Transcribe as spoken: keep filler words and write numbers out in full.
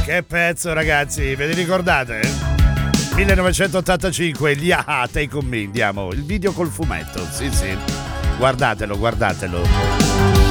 Che pezzo, ragazzi, ve li ricordate? millenovecentottantacinque, gli A-ha, Take On Me, andiamo, il video col fumetto, sì sì, guardatelo, guardatelo.